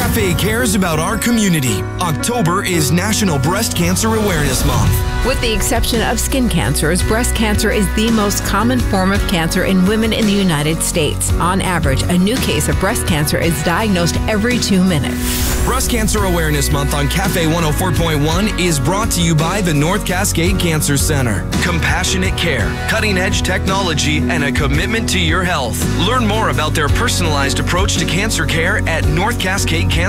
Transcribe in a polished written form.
Cafe cares about our community. October is National Breast Cancer Awareness Month. With the exception of skin cancers, breast cancer is the most common form of cancer in women in the United States. On average, a new case of breast cancer is diagnosed every 2 minutes. Breast Cancer Awareness Month on Cafe 104.1 is brought to you by the North Cascade Cancer Center. Compassionate care, cutting-edge technology, and a commitment to your health. Learn more about their personalized approach to cancer care at North Cascade Cancer